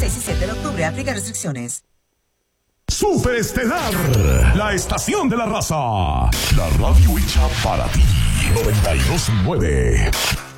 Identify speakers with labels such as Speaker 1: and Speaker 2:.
Speaker 1: 6 y 7 de octubre. Aplica restricciones.
Speaker 2: Superestelar, la estación de la raza. La radio hecha para ti. 92.9.